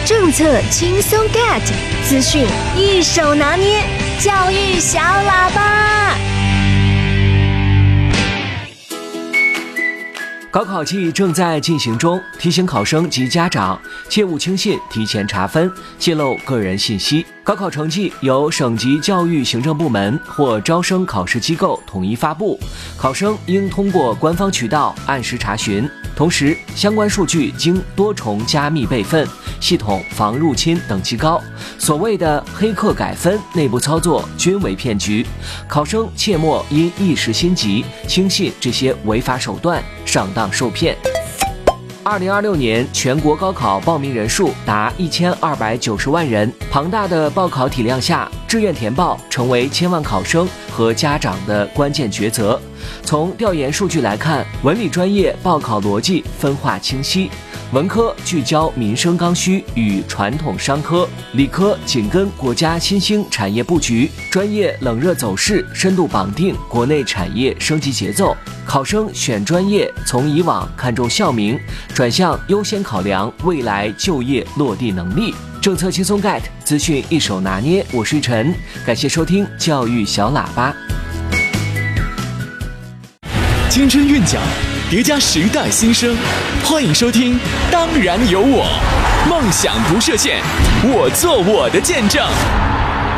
政策轻松 get， 资讯一手拿捏，教育小喇叭。 高考季正在进行中，提醒考生及家长切勿轻信提前查分、泄露个人信息。高考成绩由省级教育行政部门或招生考试机构统一发布，考生应通过官方渠道按时查询。同时，相关数据经多重加密备份，系统防入侵等级高。所谓的黑客改分、内部操作均为骗局，考生切莫因一时心急轻信这些违法手段，上当受骗。2026年全国高考报名人数达1290万人，庞大的报考体量下，志愿填报成为千万考生和家长的关键抉择。从调研数据来看，文理专业报考逻辑分化清晰，文科聚焦民生刚需与传统商科，理科紧跟国家新兴产业布局，专业冷热走势深度绑定国内产业升级节奏。考生选专业从以往看重校名，转向优先考量未来就业落地能力。政策轻松 get， 资讯一手拿捏，我是陈，感谢收听教育小喇叭。 青春韵脚，叠加时代新生，欢迎收听《当然有我》，梦想不设限，我做我的见证。